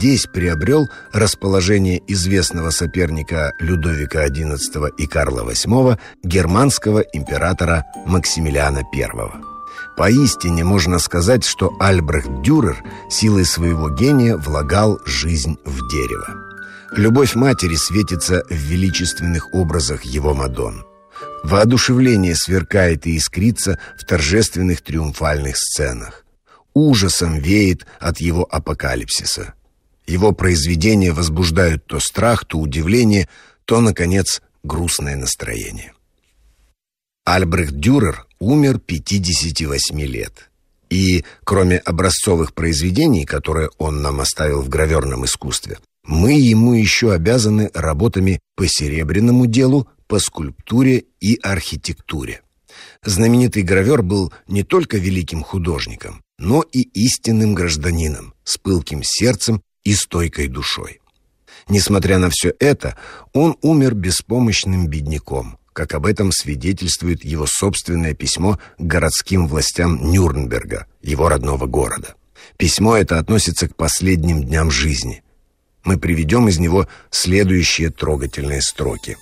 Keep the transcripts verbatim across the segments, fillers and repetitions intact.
здесь приобрел расположение известного соперника Людовика одиннадцатого и Карла восьмого, германского императора Максимилиана первого. Поистине можно сказать, что Альбрехт Дюрер силой своего гения влагал жизнь в дерево. Любовь матери светится в величественных образах его Мадонн. Воодушевление сверкает и искрится в торжественных триумфальных сценах. Ужасом веет от его апокалипсиса. Его произведения возбуждают то страх, то удивление, то, наконец, грустное настроение. Альбрехт Дюрер умер пятидесяти восьми лет. И, кроме образцовых произведений, которые он нам оставил в граверном искусстве, мы ему еще обязаны работами по серебряному делу, по скульптуре и архитектуре. Знаменитый гравер был не только великим художником, но и истинным гражданином, с пылким сердцем и стойкой душой. Несмотря на все это, он умер беспомощным бедняком, как об этом свидетельствует его собственное письмо к городским властям Нюрнберга, его родного города. Письмо это относится к последним дням жизни. Мы приведем из него следующие трогательные строки.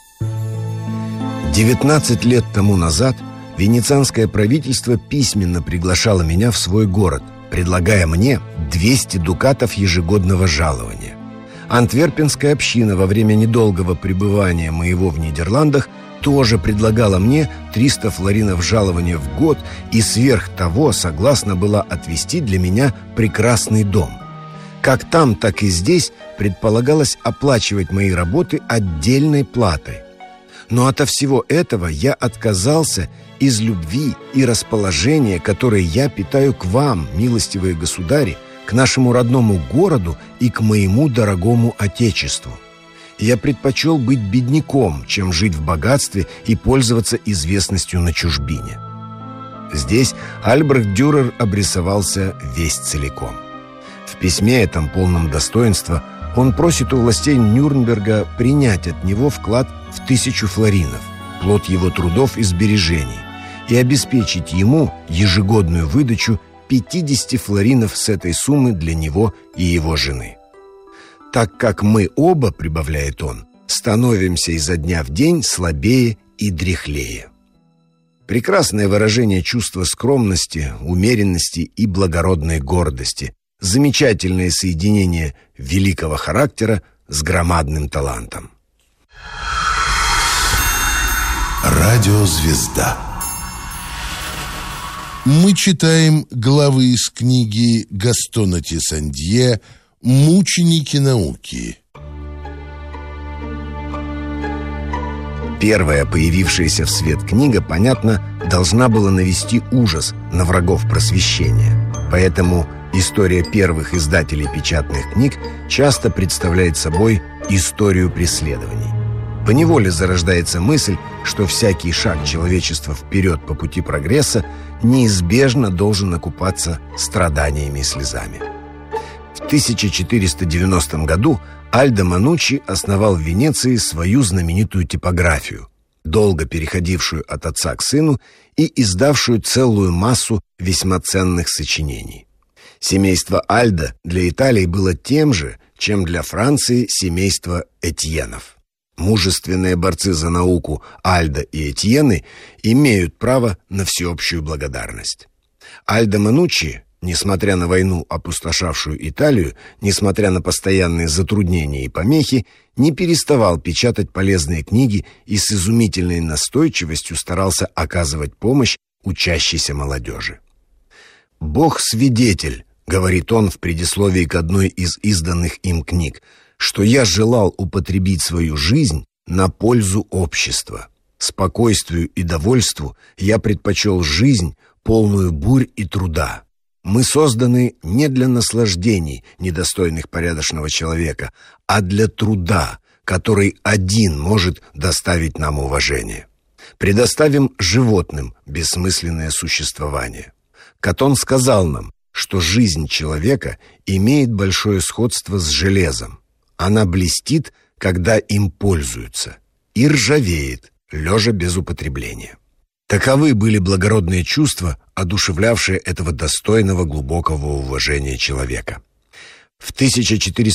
девятнадцать лет тому назад венецианское правительство письменно приглашало меня в свой город, предлагая мне двести дукатов ежегодного жалования. Антверпенская община во время недолгого пребывания моего в Нидерландах тоже предлагала мне триста флоринов жалования в год и сверх того согласна была отвести для меня прекрасный дом. Как там, так и здесь предполагалось оплачивать мои работы отдельной платой. Но ото всего этого я отказался из любви и расположения, которые я питаю к вам, милостивые государи, к нашему родному городу и к моему дорогому Отечеству. Я предпочел быть бедняком, чем жить в богатстве и пользоваться известностью на чужбине. Здесь Альбрехт Дюрер обрисовался весь целиком. В письме этом, полном достоинства, он просит у властей Нюрнберга принять от него вклад в тысячу флоринов, плод его трудов и сбережений, и обеспечить ему ежегодную выдачу пятидесяти флоринов с этой суммы для него и его жены. Так как мы оба, прибавляет он, становимся изо дня в день слабее и дряхлее. Прекрасное выражение чувства скромности, умеренности и благородной гордости, замечательное соединение великого характера с громадным талантом. Радиозвезда. Мы читаем главы из книги Гастона Тиссандье «Мученики науки». Первая появившаяся в свет книга, понятно, должна была навести ужас на врагов просвещения. Поэтому история первых издателей печатных книг часто представляет собой историю преследований. Поневоле зарождается мысль, что всякий шаг человечества вперед по пути прогресса неизбежно должен окупаться страданиями и слезами. В тысяча четыреста девяностом году Альдо Мануччи основал в Венеции свою знаменитую типографию, долго переходившую от отца к сыну и издавшую целую массу весьма ценных сочинений. Семейство Альдо для Италии было тем же, чем для Франции семейство Этьенов. Мужественные борцы за науку Альдо и Этьены имеют право на всеобщую благодарность. Альдо Мануччи, несмотря на войну, опустошавшую Италию, несмотря на постоянные затруднения и помехи, не переставал печатать полезные книги и с изумительной настойчивостью старался оказывать помощь учащейся молодежи. «Бог свидетель», — говорит он в предисловии к одной из изданных им книг, «что я желал употребить свою жизнь на пользу общества. Спокойствию и довольству я предпочел жизнь, полную бурь и труда. Мы созданы не для наслаждений, недостойных порядочного человека, а для труда, который один может доставить нам уважение. Предоставим животным бессмысленное существование. Катон сказал нам, что жизнь человека имеет большое сходство с железом. Она блестит, когда им пользуются, и ржавеет, лежа без употребления». Таковы были благородные чувства, одушевлявшие этого достойного глубокого уважения человека. В тысяча четыреста